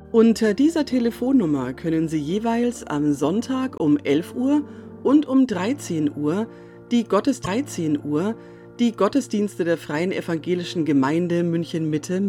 Unter dieser Telefonnummer können Sie jeweils am Sonntag um 11 Uhr und um 13 Uhr die Gottesdienste der Freien Evangelischen Gemeinde München Mitte